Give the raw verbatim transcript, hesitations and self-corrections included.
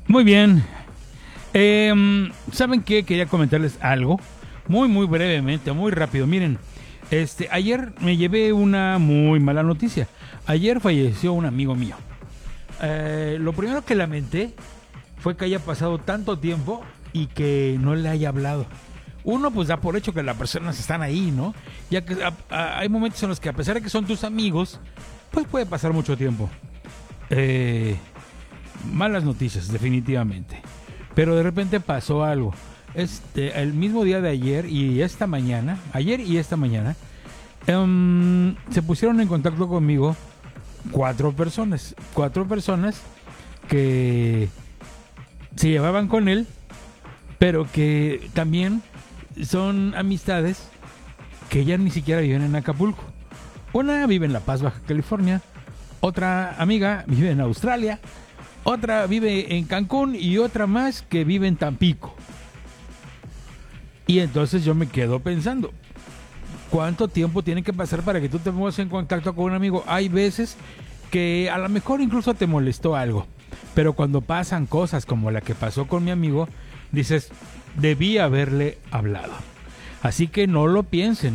Muy bien. Eh, ¿Saben qué? Quería comentarles algo. Muy, muy brevemente, muy rápido. Miren, este, ayer me llevé una muy mala noticia. Ayer falleció un amigo mío. Eh, lo primero que lamenté fue que haya pasado tanto tiempo y que no le haya hablado. Uno pues da por hecho que las personas están ahí, ¿no? Ya que a, a, hay momentos en los que a pesar de que son tus amigos, pues puede pasar mucho tiempo. Eh, malas noticias, definitivamente. Pero de repente pasó algo. Este, el mismo día de ayer y esta mañana, ayer y esta mañana, um, se pusieron en contacto conmigo cuatro personas, cuatro personas que se llevaban con él, pero que también son amistades que ya ni siquiera viven en Acapulco. Una vive en La Paz, Baja California, otra amiga vive en Australia, otra vive en Cancún y otra más que vive en Tampico. Y entonces yo me quedo pensando, ¿cuánto tiempo tiene que pasar para que tú te pongas en contacto con un amigo? Hay veces que a lo mejor incluso te molestó algo, pero cuando pasan cosas como la que pasó con mi amigo, dices, debí haberle hablado. Así que no lo piensen.